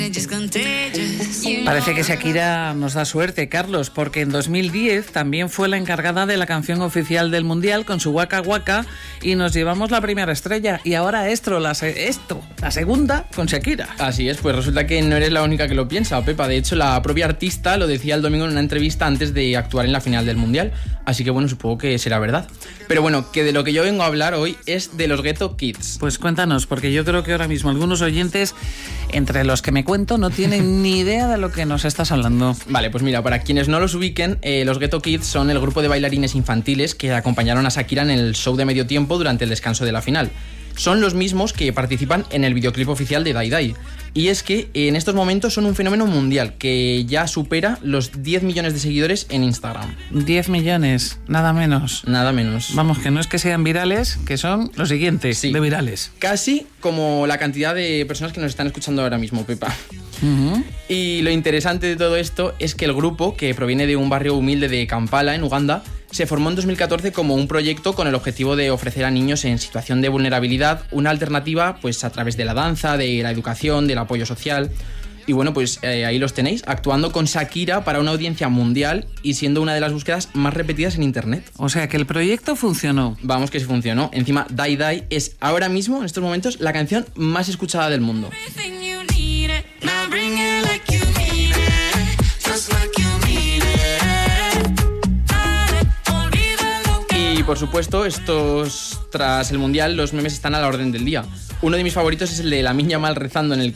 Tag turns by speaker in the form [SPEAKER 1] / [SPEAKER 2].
[SPEAKER 1] Parece que Shakira nos da suerte, Carlos, porque en 2010 también fue la encargada de la canción oficial del Mundial con su Waka Waka y nos llevamos la primera estrella. Y ahora la segunda con Shakira.
[SPEAKER 2] Así es, pues resulta que no eres la única que lo piensa, Pepa. De hecho, la propia artista lo decía el domingo en una entrevista antes de actuar en la final del Mundial. Así que bueno, supongo que será verdad. Pero bueno, que de lo que yo vengo a hablar hoy es de los Ghetto Kids.
[SPEAKER 1] Pues cuéntanos, porque yo creo que ahora mismo algunos oyentes, entre los que me cuento, no tienen ni idea de lo que nos estás hablando.
[SPEAKER 2] Vale, pues mira, para quienes no los ubiquen, los Ghetto Kids son el grupo de bailarines infantiles que acompañaron a Shakira en el show de medio tiempo durante el descanso de la final. Son los mismos que participan en el videoclip oficial de Die Die. Y es que en estos momentos son un fenómeno mundial que ya supera los 10 millones de seguidores en Instagram.
[SPEAKER 1] 10 millones, nada menos.
[SPEAKER 2] Nada menos.
[SPEAKER 1] Vamos, que no es que sean virales, que son los siguientes,
[SPEAKER 2] sí,
[SPEAKER 1] de virales.
[SPEAKER 2] Casi como la cantidad de personas que nos están escuchando ahora mismo, Pepa.
[SPEAKER 1] Uh-huh.
[SPEAKER 2] Y lo interesante de todo esto es que el grupo, que proviene de un barrio humilde de Kampala, en Uganda, se formó en 2014 como un proyecto con el objetivo de ofrecer a niños en situación de vulnerabilidad una alternativa pues a través de la danza, de la educación, del apoyo social. Y bueno, pues ahí los tenéis, actuando con Shakira para una audiencia mundial y siendo una de las búsquedas más repetidas en internet.
[SPEAKER 1] O sea que el proyecto funcionó.
[SPEAKER 2] Vamos, que sí funcionó. Encima, Die Die es ahora mismo, en estos momentos, la canción más escuchada del mundo. Y por supuesto, tras el Mundial, los memes están a la orden del día. Uno de mis favoritos es el de Lamine Yamal rezando en el